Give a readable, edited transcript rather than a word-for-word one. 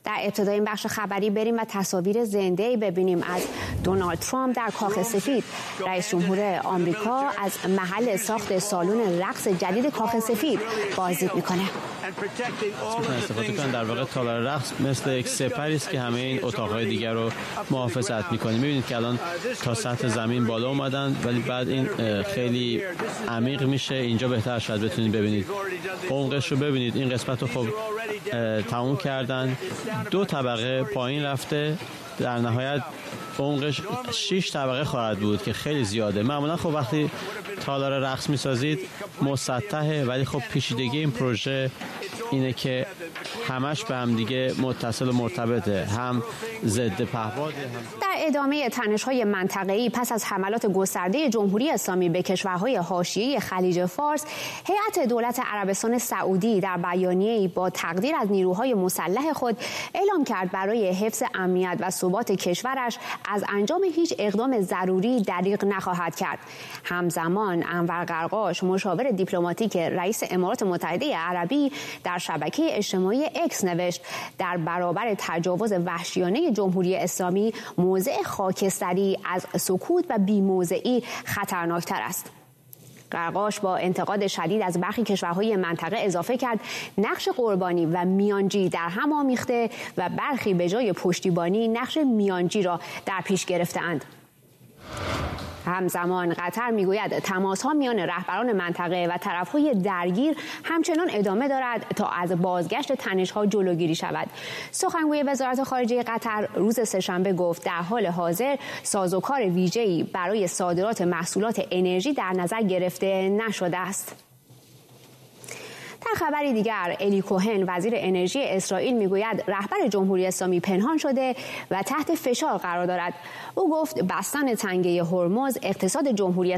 در ابتدای این بخش خبری بریم و تصاویر زنده‌ای ببینیم از دونالد ترامپ در کاخ سفید. رئیس جمهور آمریکا از محل ساخت سالن رقص جدید کاخ سفید بازدید میکنه. استفاده کنن در واقع تالار رقص مثل یک سپری است که همه این اتاق‌های دیگر رو محافظت میکنه. میبینید که الان تا سطح زمین بالا اومدن ولی بعد این خیلی عمیق میشه. اینجا بهتر شاید بتونید ببینید عمقش رو ببینید. این قسمت رو خب تموم کردن، 2 طبقه پایین رفته، در نهایت عمقش 6 طبقه خواهد بود که خیلی زیاده. معمولا خب وقتی تالار رقص میسازید مسطحه، ولی خب پیچیدگی این پروژه اینه که همش به هم دیگه متصل و مرتبطه، هم ضد پهپاد. در ادامه تنش‌های منطقه‌ای پس از حملات گسترده جمهوری اسلامی به کشورهای حاشیه‌ای خلیج فارس، هیئت دولت عربستان سعودی در بیانیه‌ای با تقدیر از نیروهای مسلح خود اعلام کرد برای حفظ امنیت و ثبات کشورش از انجام هیچ اقدام ضروری دریغ نخواهد کرد. همزمان انور قرقاش، مشاور دیپلماتیک رئیس امارات متحده عربی، در شبکه اجتماعی اکس نوشت در برابر تجاوز وحشیانه جمهوری اسلامی موضع خاکستری از سکوت و بی‌موضعی خطرناکتر است. قرقاش با انتقاد شدید از برخی کشورهای منطقه اضافه کرد نقش قربانی و میانجی در هم آمیخته و برخی به جای پشتیبانی نقش میانجی را در پیش گرفته‌اند. همزمان قطر میگوید تماس‌ها میان رهبران منطقه و طرف‌های درگیر همچنان ادامه دارد تا از بازگشت تنش‌ها جلوگیری شود. سخنگوی وزارت خارجه قطر روز سه‌شنبه گفت در حال حاضر سازوکار ویژه‌ای برای صادرات محصولات انرژی در نظر گرفته نشده است. در خبری دیگر، الی کوهن وزیر انرژی اسرائیل میگوید رهبر جمهوری اسلامی پنهان شده و تحت فشار قرار دارد. او گفت بستن تنگه هرمز اقتصاد جمهوری